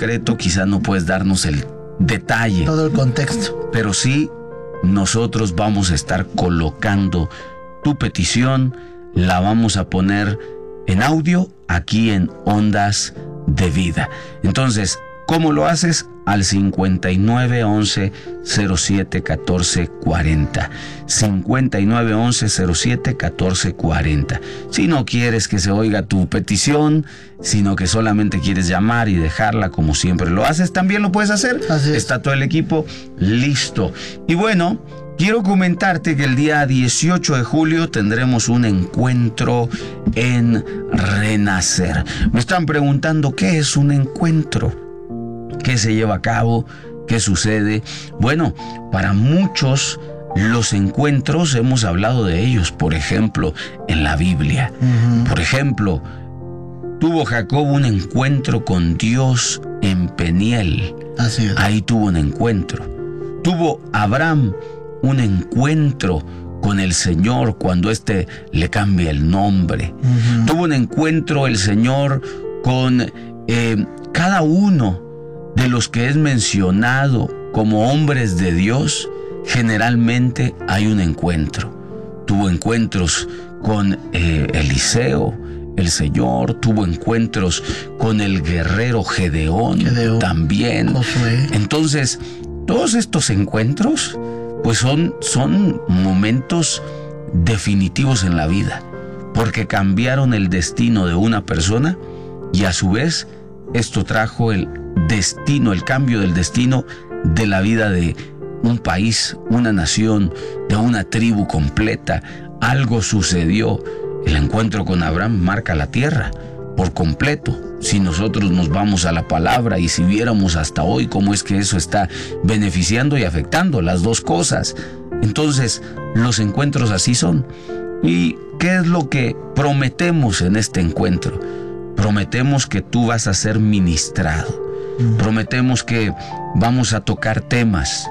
concreto, quizás no puedes darnos el detalle. Todo el contexto. Pero sí, nosotros vamos a estar colocando tu petición, la vamos a poner en audio aquí en Ondas de Vida. Entonces, ¿cómo lo haces? Al 59 11 07 14 40. 59 11 07 14 40. Si no quieres que se oiga tu petición, sino que solamente quieres llamar y dejarla como siempre lo haces, también lo puedes hacer. Está todo el equipo listo. Y bueno, quiero comentarte que el día 18 de julio tendremos un encuentro en Renacer. Me están preguntando qué es un encuentro. ¿Qué se lleva a cabo? ¿Qué sucede? Bueno, para muchos los encuentros hemos hablado de ellos, por ejemplo, en la Biblia. Por ejemplo, tuvo Jacob un encuentro con Dios en Peniel. Así es. Ahí tuvo un encuentro. Tuvo Abraham un encuentro con el Señor cuando éste le cambia el nombre. Tuvo un encuentro el Señor con cada uno de los que es mencionado como hombres de Dios. Generalmente hay un encuentro. Tuvo encuentros con Eliseo, el Señor. Tuvo encuentros con el guerrero Gedeón también. Josué. Entonces, todos estos encuentros pues son momentos definitivos en la vida, porque cambiaron el destino de una persona y a su vez esto trajo el cambio del destino de la vida de un país, una nación, de una tribu completa. Algo sucedió. El encuentro con Abraham marca la tierra por completo. Si nosotros nos vamos a la palabra y si viéramos hasta hoy cómo es que eso está beneficiando y afectando las dos cosas. Entonces, los encuentros así son. ¿Y qué es lo que prometemos en este encuentro? Prometemos que tú vas a ser ministrado. Prometemos que vamos a tocar temas,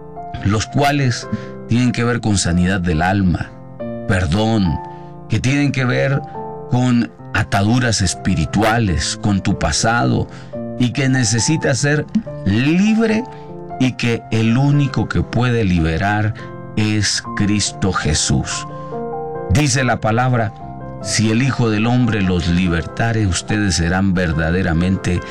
los cuales tienen que ver con sanidad del alma, perdón, que tienen que ver con ataduras espirituales, con tu pasado, y que necesitas ser libre y que el único que puede liberar es Cristo Jesús. Dice la palabra: si el Hijo del Hombre los libertare, ustedes serán verdaderamente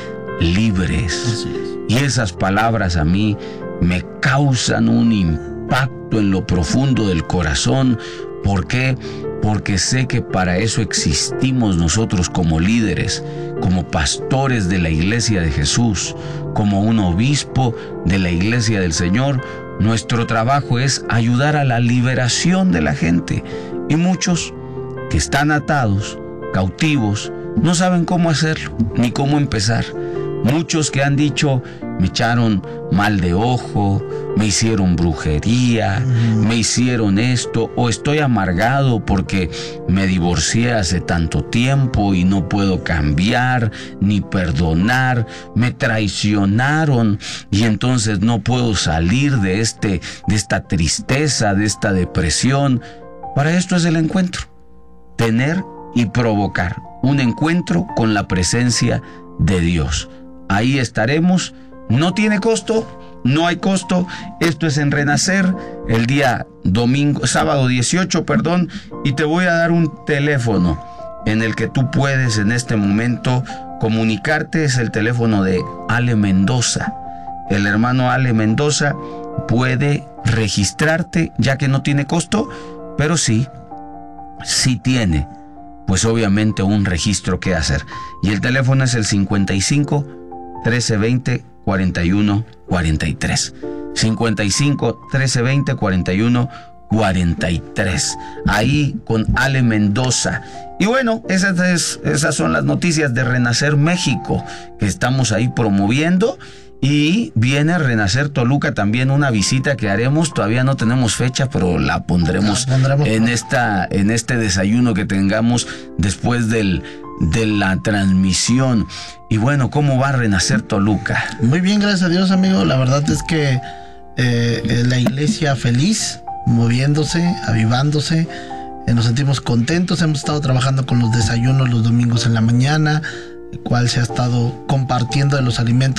libres. Y esas palabras a mí me causan un impacto en lo profundo del corazón. ¿Por qué? Porque sé que para eso existimos nosotros como líderes, como pastores de la iglesia de Jesús, como un obispo de la iglesia del Señor. Nuestro trabajo es ayudar a la liberación de la gente. Y muchos que están atados, cautivos, no saben cómo hacerlo, ni cómo empezar. Muchos que han dicho: me echaron mal de ojo, me hicieron brujería, me hicieron esto, o estoy amargado porque me divorcié hace tanto tiempo y no puedo cambiar ni perdonar, me traicionaron y entonces no puedo salir de esta tristeza, de esta depresión. Para esto es el encuentro. Tener y provocar un encuentro con la presencia de Dios. Ahí estaremos. No tiene costo, no hay costo. Esto es en Renacer el día sábado 18, y te voy a dar un teléfono en el que tú puedes en este momento comunicarte. Es el teléfono de Ale Mendoza. El hermano Ale Mendoza puede registrarte, ya que no tiene costo, pero sí tiene, pues obviamente, un registro que hacer. Y el teléfono es el 55 1320 41 43. 55 1320 41 43. Ahí con Ale Mendoza. Y bueno, esas son las noticias de Renacer México que estamos ahí promoviendo. Y viene Renacer Toluca también, una visita que haremos. Todavía no tenemos fecha, pero la pondremos en este desayuno que tengamos después de la transmisión. Y bueno, ¿cómo va Renacer Toluca? Muy bien, gracias a Dios, amigo. La verdad es que la iglesia feliz, moviéndose, avivándose. Nos sentimos contentos. Hemos estado trabajando con los desayunos los domingos en la mañana, el cual se ha estado compartiendo de los alimentos